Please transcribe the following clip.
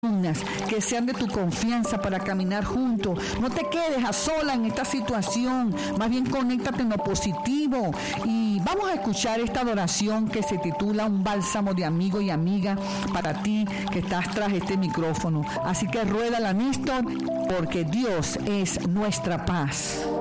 que sean de tu confianza para caminar juntos. No te quedes a sola en esta situación, más bien conéctate en lo positivo y vamos a escuchar esta adoración que se titula Un bálsamo de amigo y amiga para ti que estás tras este micrófono. Así que ruédala, Néstor, porque Dios es nuestra paz.